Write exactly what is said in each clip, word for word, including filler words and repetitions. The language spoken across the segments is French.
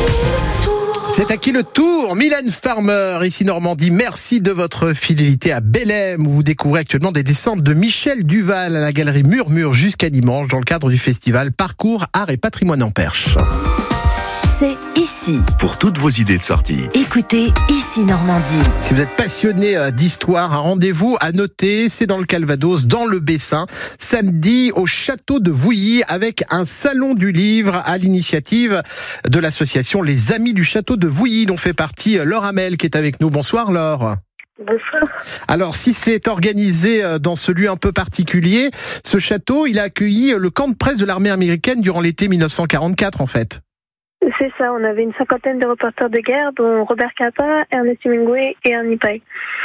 C'est à qui le tour? Mylène Farmer, ici Normandie. Merci de votre fidélité à Bellem, où vous découvrez actuellement des descentes de Michel Duval à la galerie Murmure jusqu'à dimanche dans le cadre du festival Parcours Art et Patrimoine en Perche. C'est ici. Pour toutes vos idées de sortie. Écoutez Ici Normandie. Si vous êtes passionné d'histoire, un rendez-vous à noter, c'est dans le Calvados, dans le Bessin, samedi au château de Vouilly avec un salon du livre à l'initiative de l'association Les Amis du Château de Vouilly, dont fait partie Laure Hamel qui est avec nous. Bonsoir Laure. Bonsoir. Alors, si c'est organisé dans ce lieu un peu particulier, ce château, il a accueilli le camp de presse de l'armée américaine durant l'été mille neuf cent quarante-quatre en fait. C'est ça, on avait une cinquantaine de reporters de guerre, dont Robert Capa, Ernest Hemingway et Ernie Pyle.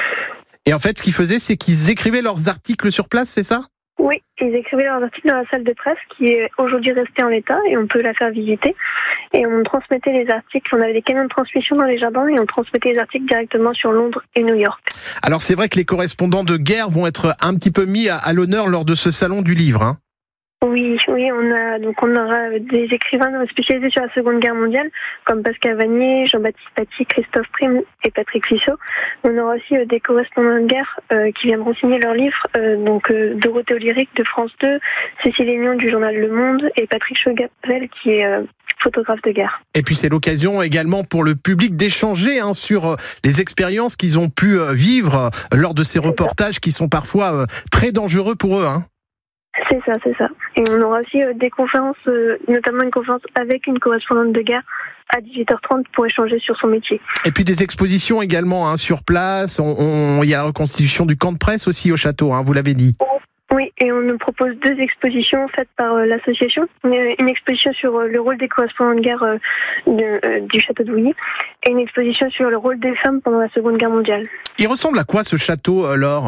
Et en fait, ce qu'ils faisaient, c'est qu'ils écrivaient leurs articles sur place, c'est ça ? Oui, ils écrivaient leurs articles dans la salle de presse, qui est aujourd'hui restée en l'état, et on peut la faire visiter. Et on transmettait les articles, on avait des camions de transmission dans les jardins, et on transmettait les articles directement sur Londres et New York. Alors c'est vrai que les correspondants de guerre vont être un petit peu mis à, à l'honneur lors de ce salon du livre, hein ? Oui, oui, on a donc on aura des écrivains spécialisés sur la Seconde Guerre mondiale, comme Pascal Vanier, Jean-Baptiste Paty, Christophe Prime et Patrick Fissot. On aura aussi euh, des correspondants de guerre euh, qui viendront signer leurs livres, euh, donc euh, Dorothée Olyric de France deux, Cécile Aignan du journal Le Monde et Patrick Chogavel qui est euh, photographe de guerre. Et puis c'est l'occasion également pour le public d'échanger hein, sur les expériences qu'ils ont pu euh, vivre lors de ces reportages qui sont parfois euh, très dangereux pour eux, hein. C'est ça, c'est ça. Et on aura aussi euh, des conférences, euh, notamment une conférence avec une correspondante de guerre à dix-huit heures trente pour échanger sur son métier. Et puis des expositions également hein, sur place. On, on, il y a la reconstitution du camp de presse aussi au château, hein, vous l'avez dit. Oui, et on nous propose deux expositions faites par euh, l'association. Une, une exposition sur euh, le rôle des correspondants de guerre euh, de, euh, du château de Vouilly et une exposition sur le rôle des femmes pendant la Seconde Guerre mondiale. Il ressemble à quoi ce château, euh, Laure ?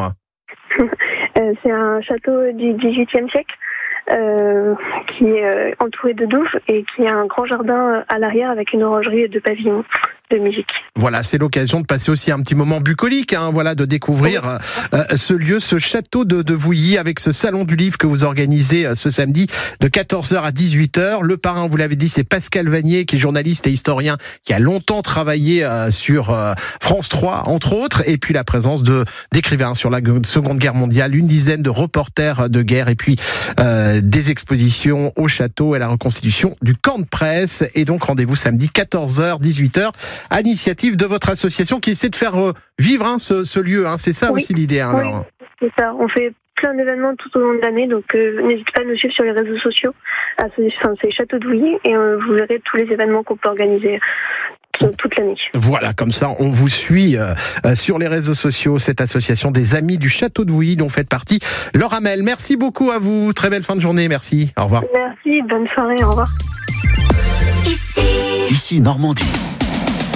euh, C'est un château du dix-huitième siècle. Euh, qui est euh, entouré de douves et qui a un grand jardin à l'arrière avec une orangerie de pavillons de musique. Voilà, c'est l'occasion de passer aussi un petit moment bucolique, hein, voilà, de découvrir oui. euh, ce lieu, ce château de, de Vouilly avec ce salon du livre que vous organisez euh, ce samedi de quatorze heures à dix-huit heures. Le parrain, vous l'avez dit, c'est Pascal Vanier qui est journaliste et historien qui a longtemps travaillé euh, sur euh, France trois, entre autres, et puis la présence de d'écrivains sur la Seconde Guerre mondiale, une dizaine de reporters de guerre et puis euh, des expositions au château et la reconstitution du camp de presse. Et donc rendez-vous samedi quatorze heures, dix-huit heures à l'initiative de votre association qui essaie de faire euh, vivre hein, ce, ce lieu. Hein. C'est ça oui. aussi l'idée. Hein, oui, alors. C'est ça. On fait plein d'événements tout au long de l'année, donc euh, n'hésitez pas à nous suivre sur les réseaux sociaux. À ce, enfin, c'est Château de Vouilly et euh, vous verrez tous les événements qu'on peut organiser toute l'année. Voilà, comme ça, on vous suit euh, sur les réseaux sociaux, cette association des Amis du Château de Vouilly dont fait partie Laure Hamel. Merci beaucoup à vous. Très belle fin de journée. Merci. Au revoir. Merci. Bonne soirée. Au revoir. Ici, Ici Normandie.